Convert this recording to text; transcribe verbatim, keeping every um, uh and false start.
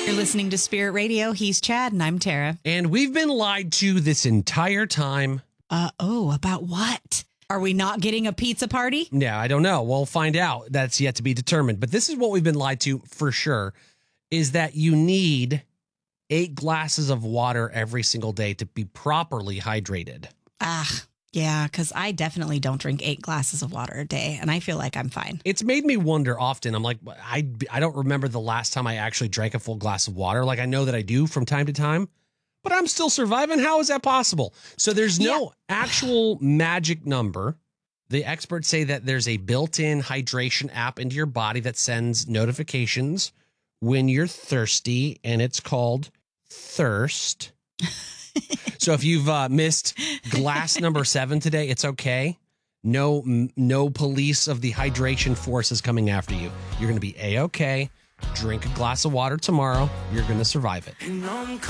You're listening to Spirit Radio. He's Chad and I'm Tara. And we've been lied to this entire time. Uh oh, about what? Are we not getting a pizza party? Yeah, I don't know. We'll find out. That's yet to be determined. But this is what we've been lied to for sure, is that you need eight glasses of water every single day to be properly hydrated. Ah, yeah, because I definitely don't drink eight glasses of water a day, and I feel like I'm fine. It's made me wonder often. I'm like, I, I don't remember the last time I actually drank a full glass of water. Like, I know that I do from time to time, but I'm still surviving. How is that possible? So there's no yeah. actual magic number. The experts say that there's a built-in hydration app into your body that sends notifications when you're thirsty, and it's called Thirst. So if you've uh, missed glass number seven today, it's okay. No, no police of the hydration force is coming after you. You're going to be A-okay. Drink a glass of water tomorrow. You're going to survive it.